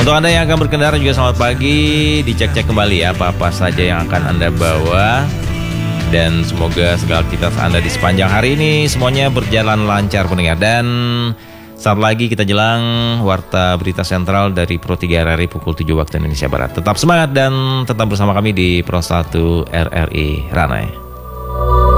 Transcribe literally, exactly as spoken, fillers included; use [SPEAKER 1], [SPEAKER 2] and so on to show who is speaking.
[SPEAKER 1] Untuk Anda yang akan berkendara juga selamat pagi. Dicek-cek kembali ya apa-apa saja yang akan Anda bawa. Dan semoga segala aktivitas Anda di sepanjang hari ini semuanya berjalan lancar pendengar. Dan saat lagi kita jelang Warta Berita Sentral dari Pro tiga R R I pukul tujuh waktu Indonesia Barat. Tetap semangat dan tetap bersama kami di Pro satu R R I Ranai.